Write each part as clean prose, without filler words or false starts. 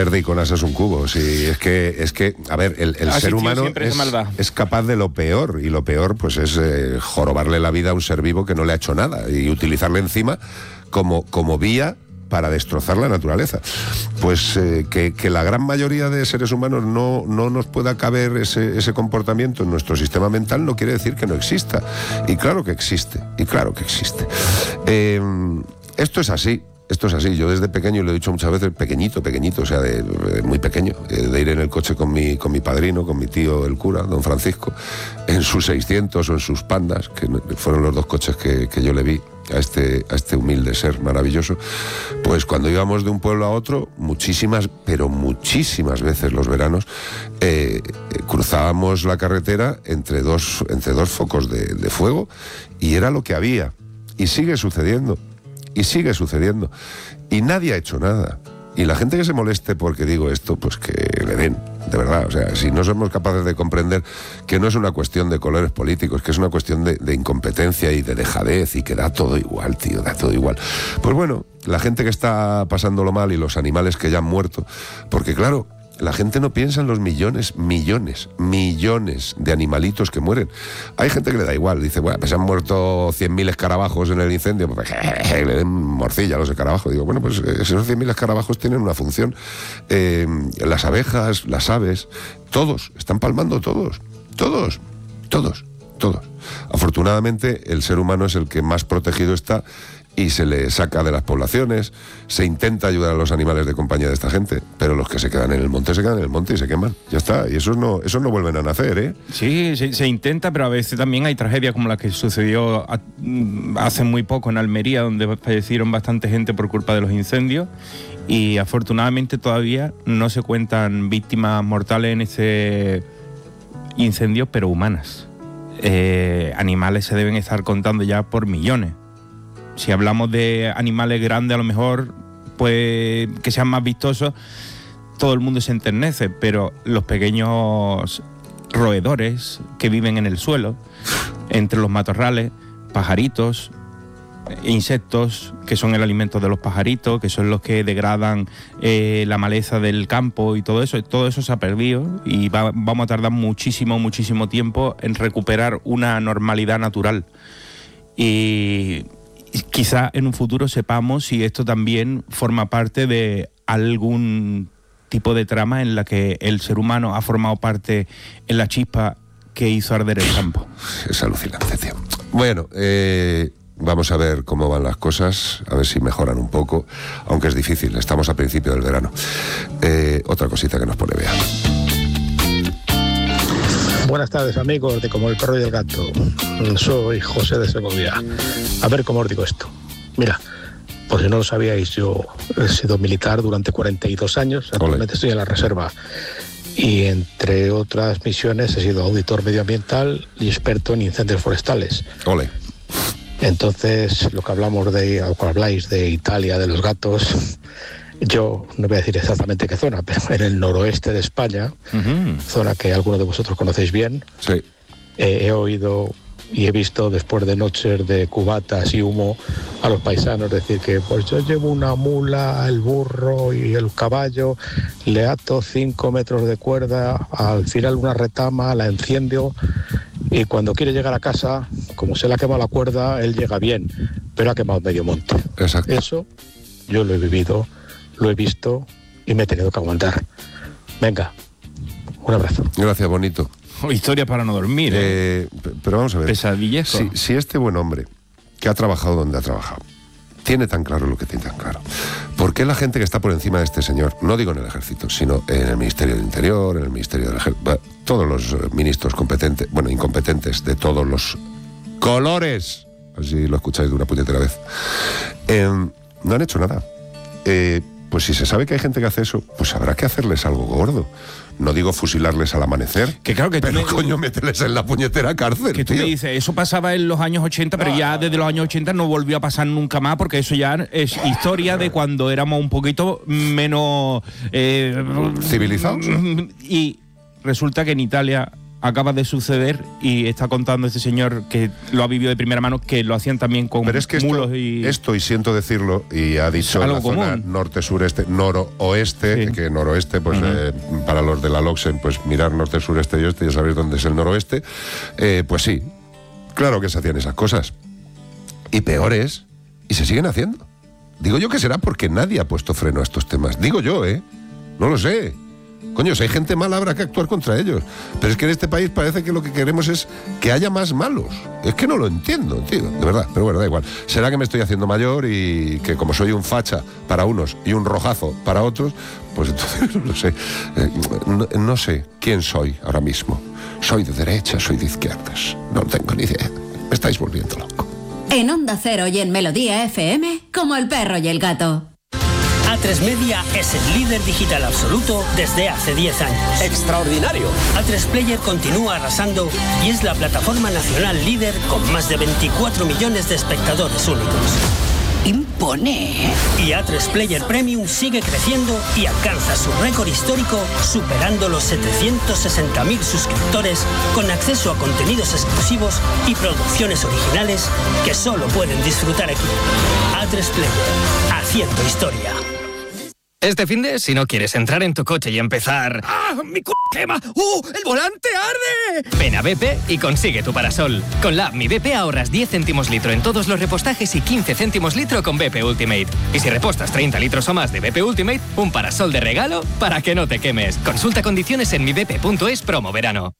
Verde y con asas un cubo. Sí, es que a ver, el ser humano es capaz de lo peor, y lo peor pues es jorobarle la vida a un ser vivo que no le ha hecho nada y utilizarle encima como vía para destrozar la naturaleza. Pues que la gran mayoría de seres humanos no nos pueda caber ese comportamiento en nuestro sistema mental no quiere decir que no exista. Y claro que existe. Esto es así. Yo desde pequeño, y lo he dicho muchas veces, pequeñito, o sea, muy pequeño, de ir en el coche con mi padrino, con mi tío el cura, don Francisco, en sus 600 o en sus pandas, que fueron los dos coches que yo le vi a este humilde ser maravilloso. Pues cuando íbamos de un pueblo a otro, muchísimas veces los veranos, cruzábamos la carretera entre dos focos de fuego, y era lo que había, y sigue sucediendo. Y nadie ha hecho nada. Y la gente que se moleste porque digo esto, pues que le den, de verdad. O sea, si no somos capaces de comprender que no es una cuestión de colores políticos, que es una cuestión de incompetencia y de dejadez, y que da todo igual, tío, da todo igual. Pues bueno, la gente que está pasándolo mal y los animales que ya han muerto, porque claro, la gente no piensa en los millones de animalitos que mueren. Hay gente que le da igual, dice, bueno, pues han muerto 100.000 escarabajos en el incendio, pues le den morcilla a los escarabajos. Digo, bueno, pues esos 100.000 escarabajos tienen una función. Las abejas, las aves, todos, están palmando todos. Afortunadamente, el ser humano es el que más protegido está, y se le saca de las poblaciones, se intenta ayudar a los animales de compañía de esta gente, pero los que se quedan en el monte y se queman, ya está, y esos no vuelven a nacer, ¿eh? Sí, se intenta, pero a veces también hay tragedias como la que sucedió hace muy poco en Almería, donde fallecieron bastante gente por culpa de los incendios, y afortunadamente todavía no se cuentan víctimas mortales en ese incendio, pero humanas. Animales se deben estar contando ya por millones. Si hablamos de animales grandes, a lo mejor, pues, que sean más vistosos, todo el mundo se enternece, pero los pequeños roedores que viven en el suelo, entre los matorrales, pajaritos, insectos, que son el alimento de los pajaritos, que son los que degradan la maleza del campo y todo eso se ha perdido, y vamos a tardar muchísimo tiempo en recuperar una normalidad natural. Y quizá en un futuro sepamos si esto también forma parte de algún tipo de trama en la que el ser humano ha formado parte en la chispa que hizo arder el campo. Es alucinante, tío. Bueno, vamos a ver cómo van las cosas, a ver si mejoran un poco, aunque es difícil, estamos a principio del verano. Otra cosita que nos pone Bea. Buenas tardes, amigos de Como el Perro y el Gato. Soy José de Segovia. A ver cómo os digo esto. Mira, por si no lo sabíais, yo he sido militar durante 42 años. Actualmente estoy en la reserva. Y entre otras misiones he sido auditor medioambiental y experto en incendios forestales. Ole. Entonces, lo que habláis de Italia, de los gatos, yo no voy a decir exactamente qué zona, pero en el noroeste de España, zona que algunos de vosotros conocéis bien, sí. He oído y he visto después de noches de cubatas y humo a los paisanos decir que pues yo llevo una mula, el burro y el caballo, le ato 5 metros de cuerda, al final una retama, la enciendo y cuando quiere llegar a casa, como se le ha quemado la cuerda, él llega bien, pero ha quemado medio monte. Exacto. Eso yo lo he vivido, lo he visto y me he tenido que aguantar. Venga, un abrazo. Gracias, bonito. Historia para no dormir. Pero vamos a ver. Pesadillejo. Si este buen hombre, que ha trabajado donde ha trabajado, tiene tan claro lo que tiene tan claro, ¿por qué la gente que está por encima de este señor, no digo en el ejército, sino en el Ministerio del Interior, en el Ministerio del Ejército, todos los ministros competentes, bueno, incompetentes de todos los colores, así lo escucháis de una puñetera vez, no han hecho nada? Pues si se sabe que hay gente que hace eso, pues habrá que hacerles algo gordo. No digo fusilarles al amanecer, que claro que pero coño, mételes en la puñetera cárcel. Que tú me dices, eso pasaba en los años 80, pero ya desde los años 80 no volvió a pasar nunca más, porque eso ya es historia de cuando éramos un poquito menos civilizados. Y resulta que en Italia acaba de suceder y está contando este señor que lo ha vivido de primera mano, que lo hacían también con Pero es que mulos esto, y siento decirlo, y ha dicho algo la zona común. norte, sureste, noroeste, Sí. que noroeste, pues para los de la LOXEN, pues mirar norte, sureste y oeste, ya sabéis dónde es el noroeste, pues sí, claro que se hacían esas cosas. Y peores, y se siguen haciendo. Digo yo que será porque nadie ha puesto freno a estos temas. Digo yo, no lo sé. Coño, si hay gente mala habrá que actuar contra ellos. Pero es que en este país parece que lo que queremos es que haya más malos. Es que no lo entiendo, tío, de verdad. Pero bueno, da igual. Será que me estoy haciendo mayor y que como soy un facha para unos y un rojazo para otros, pues entonces no sé. No sé quién soy ahora mismo. Soy de derecha, soy de izquierdas. No tengo ni idea. Me estáis volviendo loco. En Onda Cero y en Melodía FM, como el perro y el gato. A3 Media es el líder digital absoluto desde hace 10 años. ¡Extraordinario! A3 Player continúa arrasando y es la plataforma nacional líder con más de 24 millones de espectadores únicos. ¡Impone! Y A3 Player Premium sigue creciendo y alcanza su récord histórico, superando los 760.000 suscriptores, con acceso a contenidos exclusivos y producciones originales que solo pueden disfrutar aquí. A3 Player, haciendo historia. Este finde, si no quieres entrar en tu coche y empezar... ¡Ah! ¡Mi c*** quema! ¡El volante arde! Ven a BP y consigue tu parasol. Con la app Mi BP ahorras 10 céntimos litro en todos los repostajes y 15 céntimos litro con BP Ultimate. Y si repostas 30 litros o más de BP Ultimate, un parasol de regalo para que no te quemes. Consulta condiciones en mibp.es promo verano.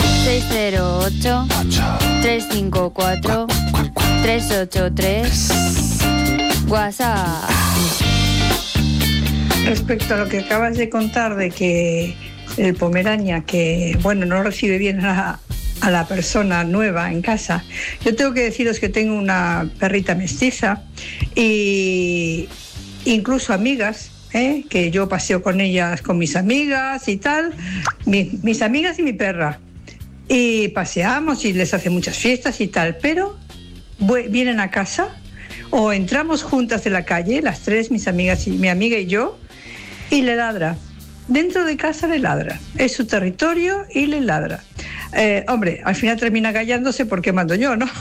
608-354-383 WhatsApp. Respecto a lo que acabas de contar de que el Pomerania, que bueno, no recibe bien a la persona nueva en casa, yo tengo que deciros que tengo una perrita mestiza y incluso amigas, que yo paseo con ellas, con mis amigas y tal, mis amigas y mi perra, y paseamos y les hace muchas fiestas y tal, pero vienen a casa o entramos juntas de la calle, las tres, mis amigas y mi amiga y yo, y le ladra. Dentro de casa le ladra. Es su territorio y le ladra. Hombre, al final termina callándose porque mando yo, ¿no?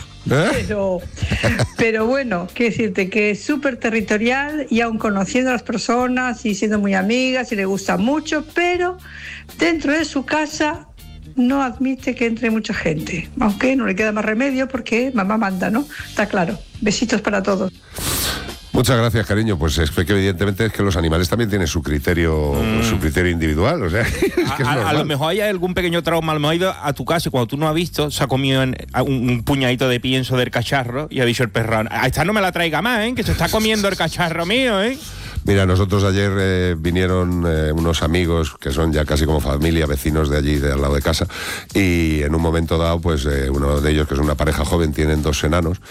Pero bueno, quiero decirte que es súper territorial y aún conociendo a las personas y siendo muy amigas y le gusta mucho, pero dentro de su casa no admite que entre mucha gente. Aunque no le queda más remedio porque mamá manda, ¿no? Está claro. Besitos para todos. Muchas gracias, cariño. Pues es que evidentemente es que los animales también tienen su criterio individual, o sea, es que a lo mejor hay algún pequeño trauma, a lo mejor ha ido a tu casa y cuando tú no has visto, se ha comido un puñadito de pienso del cacharro y ha dicho el perro, a esta no me la traiga más, que se está comiendo el cacharro mío, Mira, nosotros ayer vinieron unos amigos que son ya casi como familia, vecinos de allí, de al lado de casa, y en un momento dado, pues uno de ellos, que es una pareja joven, tienen dos enanos,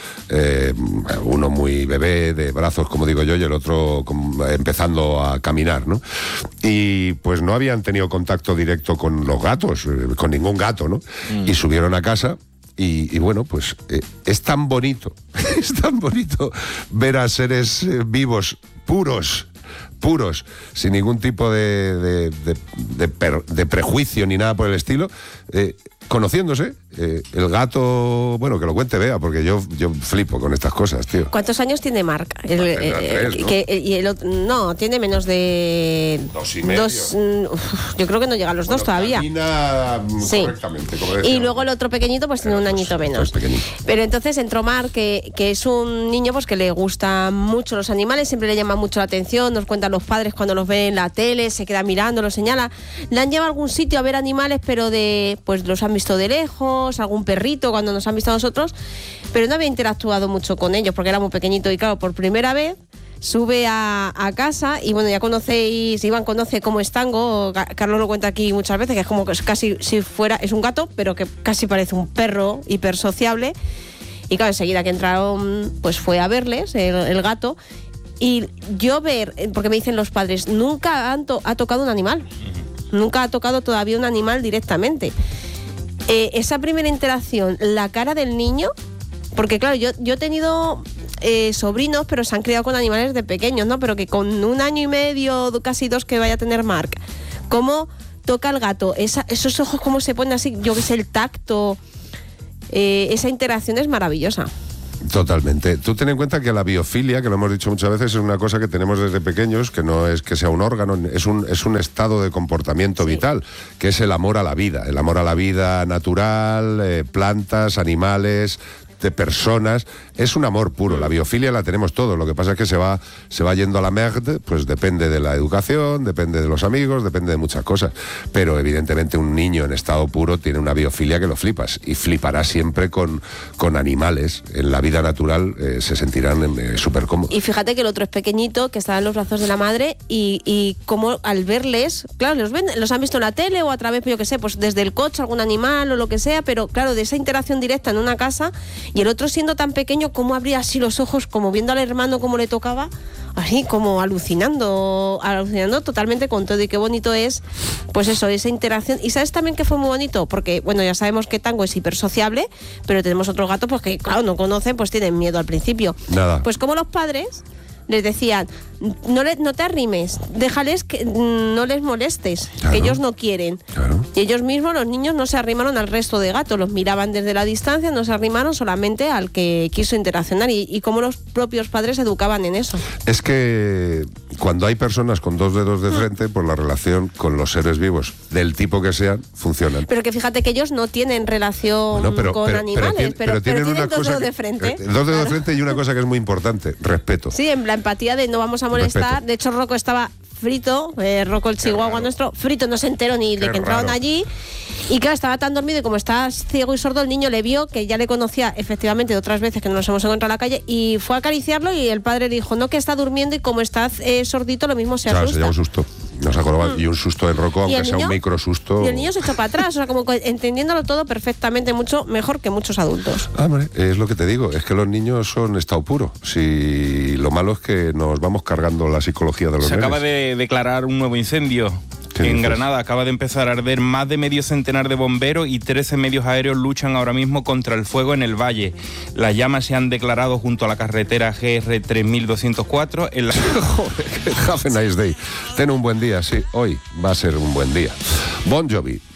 uno muy bebé, de brazos, como digo yo, y el otro empezando a caminar, ¿no? Y pues no habían tenido contacto directo con los gatos, con ningún gato, ¿no? Y subieron a casa. Y bueno, pues es tan bonito, es tan bonito ver a seres vivos, puros, sin ningún tipo de prejuicio ni nada por el estilo, conociéndose. El gato, bueno, que lo cuente Bea, porque yo flipo con estas cosas, tío. ¿Cuántos años tiene Marc? Y el otro, no, tiene menos de... 2,5. Yo creo que no llega a los 2 todavía. Camina sí. Correctamente, como decía. Y luego el otro pequeñito pues tiene un añito menos. Pero entonces entró Marc, que es un niño pues que le gustan mucho los animales, siempre le llama mucho la atención, nos cuentan los padres cuando los ven en la tele, se queda mirando, los señala. Le han llevado a algún sitio a ver animales, pero pues los han visto de lejos, algún perrito cuando nos han visto a nosotros, pero no había interactuado mucho con ellos porque era muy pequeñito y claro, por primera vez sube a casa y bueno, ya conocéis, Iván conoce cómo es Tango, Carlos lo cuenta aquí muchas veces, que es como que es casi si fuera, es un gato, pero que casi parece un perro hiper sociable. Y claro, enseguida que entraron, pues fue a verles, el gato, y yo porque me dicen los padres, nunca ha tocado un animal, nunca ha tocado todavía un animal directamente. Esa primera interacción, la cara del niño, porque claro, yo he tenido sobrinos, pero se han criado con animales de pequeños, ¿no? Pero que con 1 año y medio, casi 2 que vaya a tener Marc, ¿cómo toca al gato, esos ojos cómo se ponen así, yo que sé, el tacto, esa interacción es maravillosa. Totalmente. Tú ten en cuenta que la biofilia, que lo hemos dicho muchas veces, es una cosa que tenemos desde pequeños, que no es que sea un órgano, es un estado de comportamiento vital, que es el amor a la vida natural, plantas, animales, de personas. Es un amor puro. La biofilia la tenemos todos. Lo que pasa es que se va yendo a la merde, pues depende de la educación, depende de los amigos, depende de muchas cosas. Pero evidentemente un niño en estado puro tiene una biofilia que lo flipas, y flipará siempre con animales. En la vida natural se sentirán súper cómodos. Y fíjate que el otro es pequeñito, que está en los brazos de la madre, y como al verles, claro, los han visto en la tele o a través, yo qué sé, pues desde el coche, algún animal o lo que sea, pero claro, de esa interacción directa en una casa. Y el otro, siendo tan pequeño, cómo abría así los ojos, como viendo al hermano cómo le tocaba, así como alucinando totalmente con todo. Y qué bonito es, pues eso, esa interacción. Y ¿sabes también que fue muy bonito? Porque, bueno, ya sabemos que Tango es hipersociable, pero tenemos otros gatos pues que, claro, no conocen, pues tienen miedo al principio. Nada. Pues como los padres les decían, no te arrimes, déjales que no les molestes, claro, que ellos no quieren. Claro. Y ellos mismos, los niños, no se arrimaron al resto de gatos, los miraban desde la distancia, no se arrimaron solamente al que quiso interaccionar, y cómo los propios padres educaban en eso. Es que cuando hay personas con dos dedos de frente, pues la relación con los seres vivos, del tipo que sean, funcionan. Pero que fíjate que ellos no tienen relación con animales, pero tienen una dos dedos de frente. Dos dedos de frente, y una cosa que es muy importante, respeto. Sí, en la empatía de no vamos a molestar. Respeto. De hecho, Rocco estaba frito, Rocco el chihuahua nuestro, frito, no se enteró ni de que entraron allí. Y claro, estaba tan dormido, y como está ciego y sordo, el niño le vio, que ya le conocía efectivamente de otras veces que nos hemos encontrado en la calle, y fue a acariciarlo, y el padre dijo, no, que está durmiendo, y como está sordito, lo mismo se asusta. Claro, se lleva un susto. Nos acordaba, y un susto en Rocco, aunque sea un micro susto. Y el niño se echó para atrás, o sea, como entendiéndolo todo perfectamente, mucho mejor que muchos adultos. Hombre, es lo que te digo, es que los niños son estado puro. Si lo malo es que nos vamos cargando la psicología de los nenes. Se acaba de declarar un nuevo incendio en Granada. Acaba de empezar a arder. Más de medio centenar de bomberos y 13 medios aéreos luchan ahora mismo contra el fuego en el valle. Las llamas se han declarado junto a la carretera GR 3204 en la... Have a nice day. Ten un buen día, sí, hoy va a ser un buen día. Bon Jovi.